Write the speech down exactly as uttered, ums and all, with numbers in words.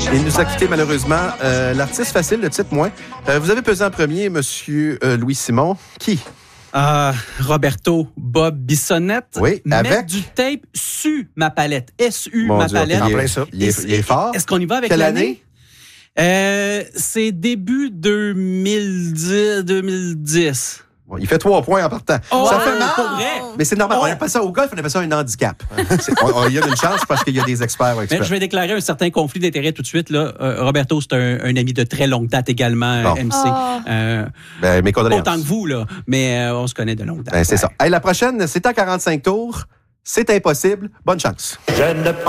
Il nous a quitté malheureusement. Euh, l'artiste facile, le titre moins. Euh, vous avez pesé en premier, monsieur euh, Louis Simon. Qui? Euh, Roberto Bob Bissonnette. Oui, avec? Mettre du tape sur ma palette. S U Mon ma Dieu, palette. il est, plein ça. il est, il est fort. Est-ce qu'on y va avec Quelle l'année? année? Euh, c'est début deux mille dix. deux mille dix. Bon, il fait trois points en partant. Oh, ça wow! fait mal. Pour vrai? Mais c'est normal. Oh. On appelle ça au golf, on appelle ça un handicap. C'est, on, on, il y a une chance parce qu'il y a des experts ou Mais experts. je vais déclarer un certain conflit d'intérêts tout de suite. Là. Euh, Roberto, c'est un, un ami de très longue date également, Bon. M C. Oh. Euh, Ben, mes condoléances. autant que vous, là, mais euh, on se connaît de longue date. Ben, c'est Ouais. ça. Hey, la prochaine, c'est en quarante-cinq tours. C'est impossible. Bonne chance. Je ne